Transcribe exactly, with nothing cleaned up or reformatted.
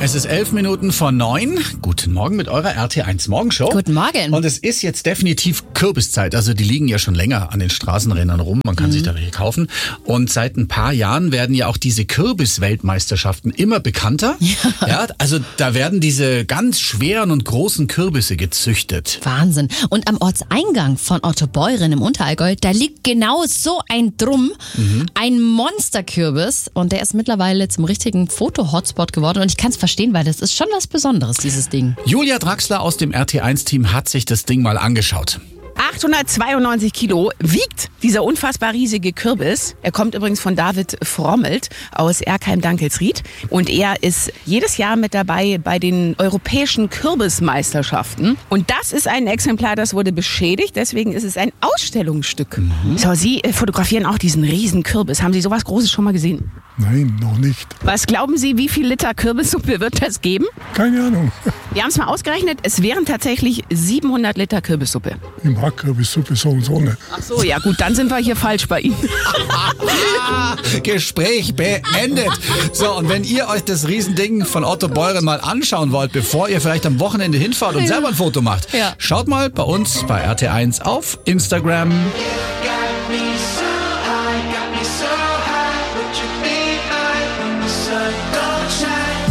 Es ist elf Minuten vor neun. Guten Morgen mit eurer R T eins Morgenshow. Guten Morgen. Und es ist jetzt definitiv Kürbiszeit. Also die liegen ja schon länger an den Straßenrändern rum. Man kann mhm. sich da welche kaufen. Und seit ein paar Jahren werden ja auch diese Kürbis-Weltmeisterschaften immer bekannter. Ja. ja. Also da werden diese ganz schweren und großen Kürbisse gezüchtet. Wahnsinn. Und am Ortseingang von Ottobeuren im Unterallgäu, da liegt genau so ein Drum, mhm. ein Monsterkürbis. Und der ist mittlerweile zum richtigen Foto-Hotspot geworden. Und ich kann es verstehen, weil das ist schon was Besonderes, dieses Ding. Julia Draxler aus dem R T eins Team hat sich das Ding mal angeschaut. achthundertzweiundneunzig Kilo wiegt dieser unfassbar riesige Kürbis. Er kommt übrigens von David Frommelt aus Erkheim-Dankelsried. Und er ist jedes Jahr mit dabei bei den europäischen Kürbismeisterschaften. Und das ist ein Exemplar, das wurde beschädigt. Deswegen ist es ein Ausstellungsstück. Mhm. So, Sie fotografieren auch diesen riesen Kürbis. Haben Sie sowas Großes schon mal gesehen? Nein, noch nicht. Was glauben Sie, wie viel Liter Kürbissuppe wird das geben? Keine Ahnung. Wir haben es mal ausgerechnet. Es wären tatsächlich siebenhundert Liter Kürbissuppe. Ich mag Kürbissuppe so und so nicht. Ach so, ja gut, dann sind wir hier falsch bei Ihnen. Gespräch beendet. So, und wenn ihr euch das Riesending von Ottobeuren mal anschauen wollt, bevor ihr vielleicht am Wochenende hinfahrt und selber ein Foto macht, ja. schaut mal bei uns bei R T eins auf Instagram. Don't shine.